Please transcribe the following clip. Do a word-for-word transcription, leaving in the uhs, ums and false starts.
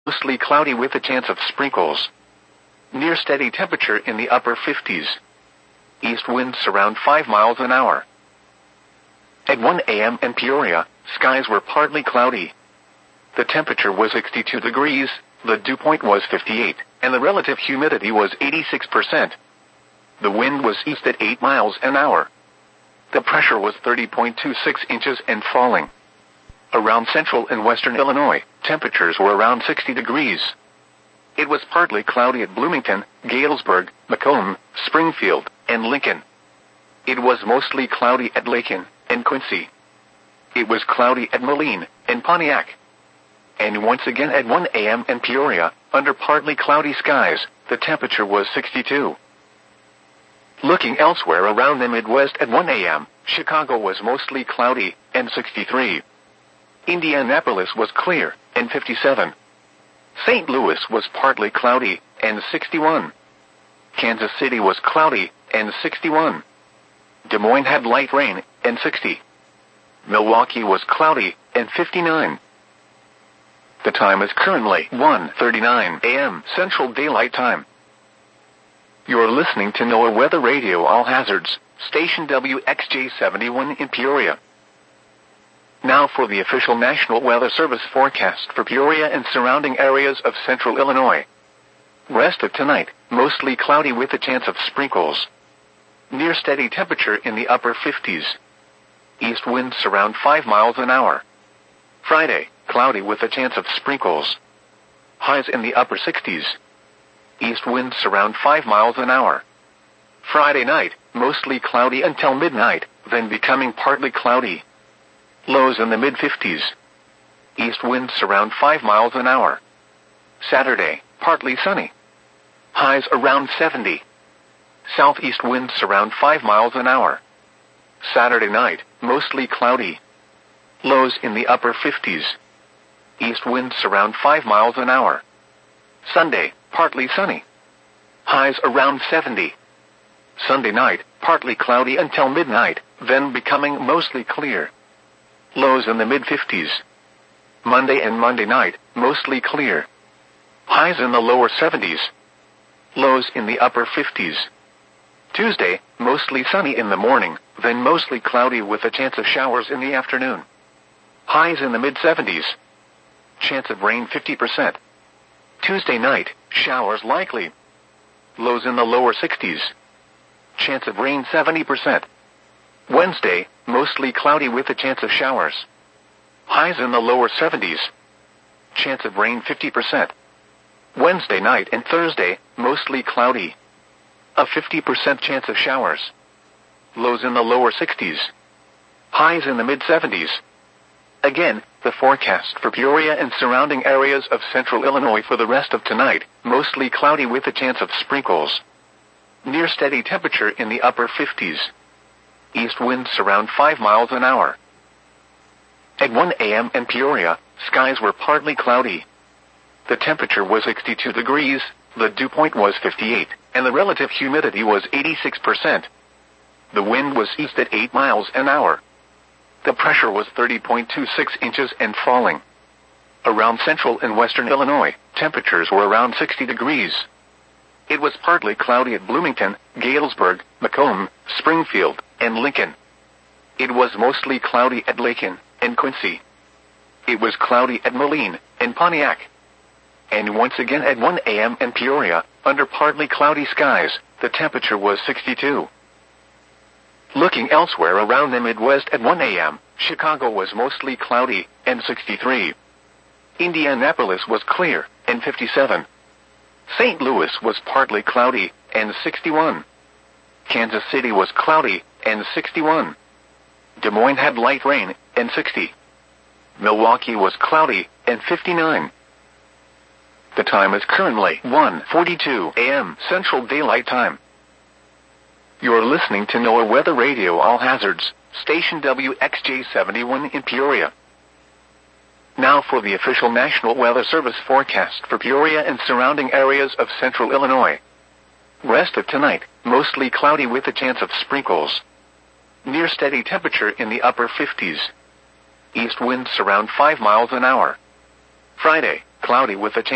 Mostly cloudy with a chance of sprinkles. Near steady temperature in the upper fifties. East winds around five miles an hour. At one a m in Peoria, skies were partly cloudy. The temperature was sixty-two degrees, the dew point was fifty-eight, and the relative humidity was eighty-six percent. The wind was east at eight miles an hour. The pressure was thirty point two six inches and falling. Around central and western Illinois, temperatures were around sixty degrees. It was partly cloudy at Bloomington, Galesburg, Macomb, Springfield, and Lincoln. It was mostly cloudy at Lakin and Quincy. It was cloudy at Moline and Pontiac. And once again at one a m in Peoria, under partly cloudy skies, the temperature was sixty-two. Looking elsewhere around the Midwest at one a m, Chicago was mostly cloudy and sixty-three. Indianapolis was clear and fifty-seven. Saint Louis was partly cloudy and sixty-one. Kansas City was cloudy and sixty-one. Des Moines had light rain and sixty. Milwaukee was cloudy and fifty-nine. The time is currently one thirty-nine a m Central Daylight Time. You're listening to NOAA Weather Radio All Hazards, station W X J seventy-one in Peoria. Now for the official National Weather Service forecast for Peoria and surrounding areas of central Illinois. Rest of tonight, mostly cloudy with a chance of sprinkles. Near steady temperature in the upper fifties. East winds around five miles an hour. Friday, cloudy with a chance of sprinkles. Highs in the upper sixties. East winds around five miles an hour. Friday night, mostly cloudy until midnight, then becoming partly cloudy. Lows in the mid-fifties. East winds around five miles an hour. Saturday, partly sunny. Highs around seventy. Southeast winds around five miles an hour. Saturday night, mostly cloudy. Lows in the upper fifties. East winds around five miles an hour. Sunday, partly sunny. Highs around seventy. Sunday night, partly cloudy until midnight, then becoming mostly clear. Lows in the mid-fifties. Monday and Monday night, mostly clear. Highs in the lower seventies. Lows in the upper fifties. Tuesday, mostly sunny in the morning, then mostly cloudy with a chance of showers in the afternoon. Highs in the mid-seventies. Chance of rain fifty percent. Tuesday night, showers likely. Lows in the lower sixties. Chance of rain seventy percent. Wednesday, mostly cloudy with a chance of showers. Highs in the lower seventies. Chance of rain fifty percent. Wednesday night and Thursday, mostly cloudy. A fifty percent chance of showers. Lows in the lower sixties. Highs in the mid-seventies. Again, the forecast for Peoria and surrounding areas of central Illinois for the rest of tonight, mostly cloudy with a chance of sprinkles. Near steady temperature in the upper fifties. East winds around five miles an hour. At one a m in Peoria, skies were partly cloudy. The temperature was sixty-two degrees, the dew point was fifty-eight, and the relative humidity was eighty-six percent. The wind was east at eight miles an hour. The pressure was thirty point two six inches and falling. Around central and western Illinois, temperatures were around sixty degrees. It was partly cloudy at Bloomington, Galesburg, Macomb, Springfield, and Lincoln. It was mostly cloudy at Lakin and Quincy. It was cloudy at Moline and Pontiac. And once again at one a m in Peoria, under partly cloudy skies, the temperature was sixty-two. Looking elsewhere around the Midwest at one a m, Chicago was mostly cloudy and sixty-three. Indianapolis was clear and fifty-seven. Saint Louis was partly cloudy and sixty-one. Kansas City was cloudy and sixty-one. Des Moines had light rain and sixty. Milwaukee was cloudy and fifty-nine. The time is currently one forty-two a m Central Daylight Time. You're listening to NOAA Weather Radio All Hazards, station W X J seventy-one in Peoria. Now for the official National Weather Service forecast for Peoria and surrounding areas of central Illinois. Rest of tonight, mostly cloudy with a chance of sprinkles. Near steady temperature in the upper fifties. East winds around five miles an hour. Friday, cloudy with a chance